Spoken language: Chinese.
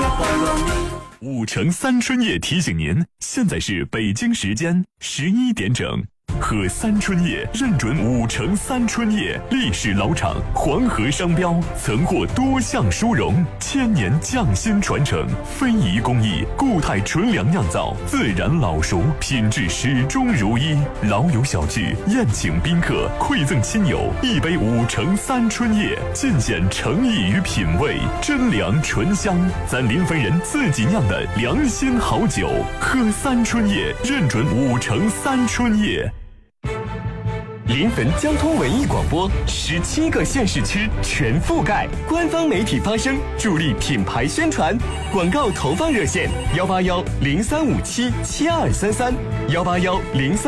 5城三春夜提醒您，现在是北京时间11点整。喝三春夜认准5城三春夜，历史老厂，黄河商标，曾获多项殊荣，1000年匠心传承，非遗工艺，固态纯粮酿造，自然老熟，品质始终如一。老友小聚，宴请宾客，馈赠亲友，一杯5城三春夜，尽显诚意与品味，真粮醇香，咱临汾人自己酿的良心好酒。喝三春夜，认准5城三春夜。 临汾交通文艺广播17个县市区全覆盖，官方媒体发声，助力品牌宣传。广告投放热线：18103577233，18103。